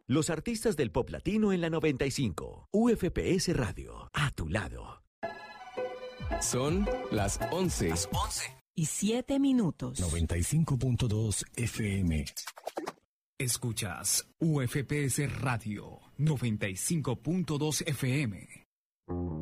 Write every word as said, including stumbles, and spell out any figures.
Los artistas del pop latino en la noventa y cinco. U F P S Radio, a tu lado. Son las once. Las once. Y siete minutos. noventa y cinco punto dos F M. Escuchas U F P S Radio noventa y cinco punto dos F M.